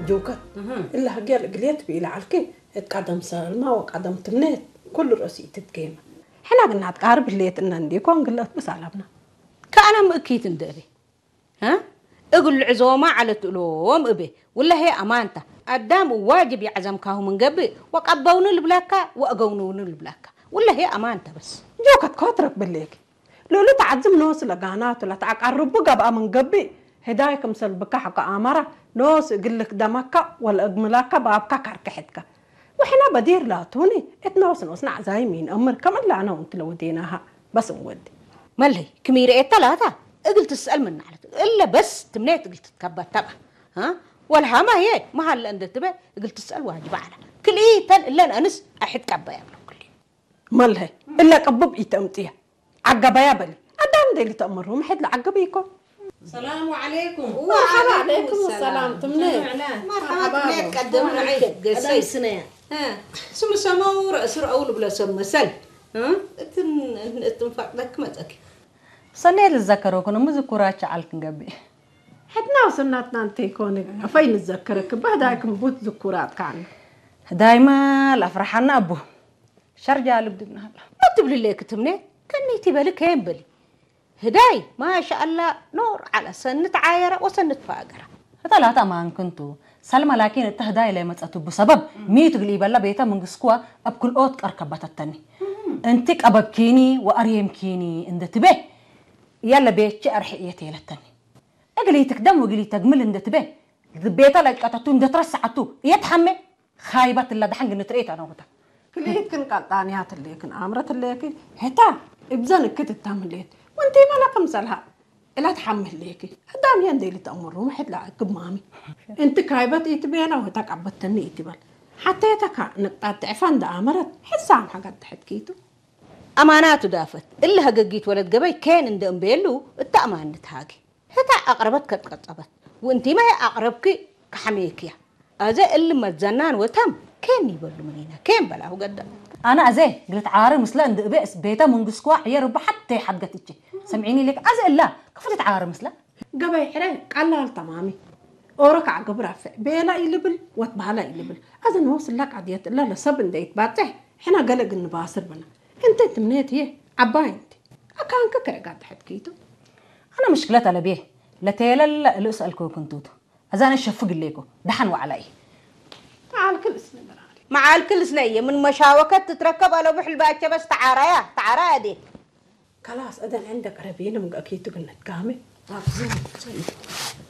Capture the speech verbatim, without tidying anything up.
جوكت إلا هجال قليت بإلى عالكي اتقدم سالما وقدم تمنيت كل رأسي تتقيم حنا قلنا تقارب الليت إن عندي كون قلت بس علبنا كأنا مأكيد ندري ها اقول العزومة على تقولهم ابي ولا هي امانته قدام واجب يعزمكاه من قبل وقبون البلاكه واقونون البلاكه ولا هي امانته بس جوكت كوترك بالليك لو لا تعزم نوس لقانات ولا تقرب قبا من قبل هدايك مسل بك حق امره نوس يقول لك دمك ولا اجملك بابك كركحتك وحنا بدير لا توني اتنوس نوسنا زايمين امر كمان لا انا وانت لو وديناها بس نودي ملهي كميره ثلاثه قلت تسال من على الا بس تمنيت قلت تكبر تبع ها ولا ما هي ما هل عند تبع قلت تسال واجب على كل ايه تل الا انس احد كبا يا كل ملهي الا قبب يتمتيها عقبه يا بلي ادام دي اللي تامرهم حد لعقبيكم. السلام عليكم. وعليكم السلام تمنيت مرحبا تمنيت قدمنا عيد قصي سنه ها سم سمو راس اول بلا سم مسل ها تن تنفق لك متك صنيت الذكر وكنا مذكورات على نقبي حدنا وصلنا انت يكون فين نتذكرك بهداك مبوت ذكورات كان دايما الافرحنا ابو شرجع لبدنا هلا اكتب لي ليك تمنيت كنيتي بالك هين بلي هداي ما شاء الله نور على سنة عايرة وسنة فاقرة ثلاثة ما كنتوا سلمى لكن التهداي لما تأتوا بسبب ميت قليبا لا بيتا من قسقوا أبكل أوت أركبت التاني انتك أبكيني وأريمكيني اند تبه يلا بيت أرحيتي للتاني أقلي تقدم وقلي تقمل اند تبه بيتا لك أتتو اند ترسعتو يتحمل خايبة اللي دحنق نتريت أنا وقتها كليت كن قطانيات اللي كن عمرت اللي كن هتا ابزانك كنت تعمليت وانتي ما لكم سلها لا تحمل ليكي هدام يندي اللي تأمرهم حد لعقب مامي انت كايبت يتبينا وهتاك عبتني يتبال حتى يتاك نقطات عفان دا عمرت حسام حقات تحدكيتو أماناتو دافت اللي هققيت ولد قبي كان اند امبيلو التأمان نتهاقي هتا أقربت كتقطبت وانتي ما هي أقربكي كحميكيا أزا اللي متزنان وتم كان يبلو منينا كان بلاه قدام أنا أزاي قلت عاري مسلا عند بئس بيتا من قسقوا عيار حتى حد قتيجي سمعيني لك أزاي لا كفتت عاري مسلا قبي حرين قال تمامي أورك عقب رافع بيلا يلبل واتبالا يلبل أزا نوصل لك عديات الله لسبن ديت باتح حنا قلق النباسر بنا انت تمنيت هي عباي انت أكان ككرة قاعد حدكيتو أنا مشكلة على بيه لا تيلا اللي أسألكوا كنتوتو أزا أنا الشفق ليكو دحن وعلي تعال كل سنة مع الكل سنية من مشاوكة تتركب على بحل باتشة بس تعاريا تعاريا دي خلاص أذن عندك عربيين مقاكيتو قلنا تقامي